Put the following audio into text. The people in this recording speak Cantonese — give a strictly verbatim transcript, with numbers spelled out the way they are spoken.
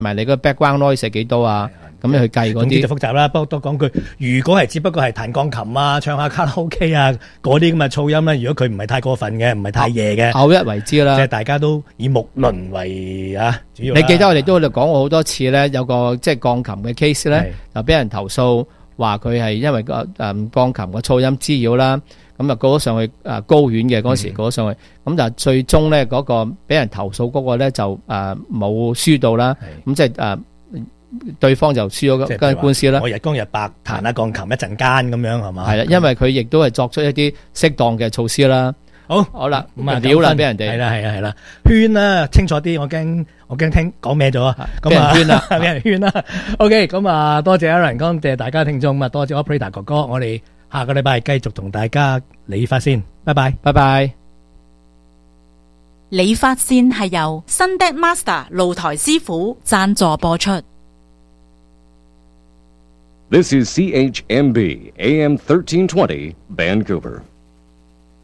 埋你個 background noise 係幾多啊？咁你去計嗰啲。 總之就複雜啦。不過多講句，如果係只不過係彈鋼琴啊、唱下卡拉 OK 啊嗰啲咁嘅噪音咧，如果佢唔係太過分嘅，唔係太夜嘅， 偶一為之啦。 即係大家都以木輪為啊主要。 你記得我哋都喺度講過好多次咧，有個即係鋼琴嘅 case 咧，就俾人投訴話佢係因為個誒鋼琴個噪音滋擾啦。咁啊告咗上去誒高院嘅嗰時告咗上去，咁就最終咧嗰個俾人投訴嗰個咧就誒冇輸到啦，咁即係誒對方就輸咗間官司啦。 我日光日白彈下鋼琴一陣間咁樣係嘛？ 係啦，因為佢亦都係作出一啲適當嘅措施啦。 好， 好啦， 咁啊料啦俾人哋。 係啦係啦係啦，圈啦清楚啲，我驚我驚聽講咩咗啊！ 俾人圈啦， 俾人圈啦。OK，咁啊多謝 Aaron，多謝大家聽眾，咁啊多謝 Operator 哥哥，我哋下個禮拜繼續同大家理髮先，拜拜， 拜拜。 理髮線係由 Sundet Master 露台師傅贊助播出。 This is C H M B A M thirteen twenty Vancouver.